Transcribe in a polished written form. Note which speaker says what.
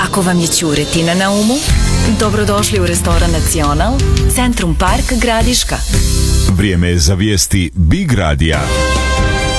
Speaker 1: Ako vam je ćuretina na umu, dobrodošli u restoran Nacional, Centrum Park Gradiška.
Speaker 2: Vrijeme je za vijesti Big Radija.